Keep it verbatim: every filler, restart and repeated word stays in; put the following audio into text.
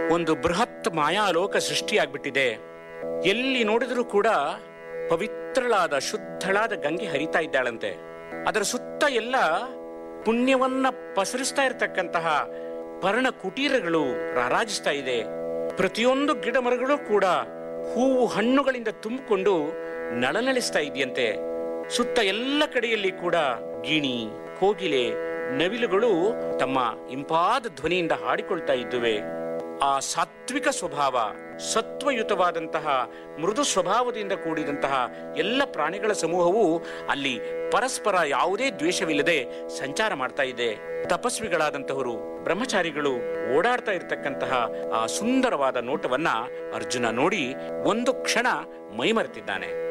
ಒಂದು ಬೃಹತ್ ಮಾಯಾಲೋಕ ಸೃಷ್ಟಿಯಾಗ್ಬಿಟ್ಟಿದೆ. ಎಲ್ಲಿ ನೋಡಿದರೂ ಕೂಡ ಪವಿತ್ರಳಾದ ಶುದ್ಧಳಾದ ಗಂಗೆ ಹರಿತಾ ಇದ್ದಾಳಂತೆ. ಅದರ ಸುತ್ತ ಎಲ್ಲ ಪುಣ್ಯವನ್ನ ಪಸರಿಸ್ತಾ ಇರತಕ್ಕಂತಹ ಪರ್ಣ ಕುಟೀರಗಳು ರಾರಾಜಿಸ್ತಾ ಇದೆ. ಪ್ರತಿಯೊಂದು ಗಿಡ ಮರಗಳು ಕೂಡ ಹೂವು ಹಣ್ಣುಗಳಿಂದ ತುಂಬಿಕೊಂಡು ನಳನಳಿಸ್ತಾ ಇದೆಯಂತೆ. ಸುತ್ತ ಎಲ್ಲ ಕಡೆಯಲ್ಲಿ ಕೂಡ ಗಿಣಿ, ಕೋಗಿಲೆ, ನವಿಲುಗಳು ತಮ್ಮ ಇಂಪಾದ ಧ್ವನಿಯಿಂದ ಹಾಡಿಕೊಳ್ತಾ ಇದ್ದುವೆ. ಆ ಸಾತ್ವಿಕ ಸ್ವಭಾವ, ಸತ್ವಯುತವಾದಂತಹ ಮೃದು ಸ್ವಭಾವದಿಂದ ಕೂಡಿದಂತಹ ಎಲ್ಲ ಪ್ರಾಣಿಗಳ ಸಮೂಹವು ಅಲ್ಲಿ ಪರಸ್ಪರ ಯಾವುದೇ ದ್ವೇಷವಿಲ್ಲದೆ ಸಂಚಾರ ಮಾಡ್ತಾ ಇದೆ. ತಪಸ್ವಿಗಳಾದಂತಹವರು, ಬ್ರಹ್ಮಚಾರಿಗಳು ಓಡಾಡ್ತಾ ಇರತಕ್ಕಂತಹ ಆ ಸುಂದರವಾದ ನೋಟವನ್ನ ಅರ್ಜುನ ನೋಡಿ ಒಂದು ಕ್ಷಣ ಮೈಮರೆತಿದ್ದಾನೆ.